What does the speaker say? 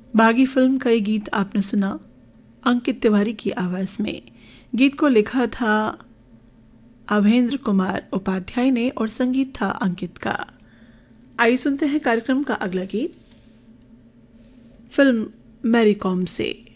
बागी फिल्म का ये गीत आपने सुना अंकित तिवारी की आवाज में। गीत को लिखा था अभेंद्र कुमार उपाध्याय ने और संगीत था अंकित का। आइए सुनते हैं कार्यक्रम का अगला गीत फिल्म मैरी कॉम से।